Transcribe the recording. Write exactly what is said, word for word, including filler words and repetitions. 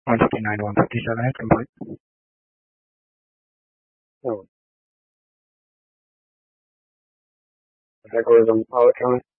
one fifty-nine, one fifty-seven, hit complete. Oh. That goes on power count.